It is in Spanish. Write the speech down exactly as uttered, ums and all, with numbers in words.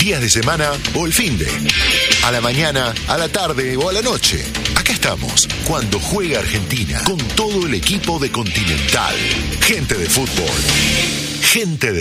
días de semana o el finde. A la mañana, a la tarde o a la noche. Acá estamos, cuando juega Argentina, con todo el equipo de Continental. Gente de fútbol. Gente de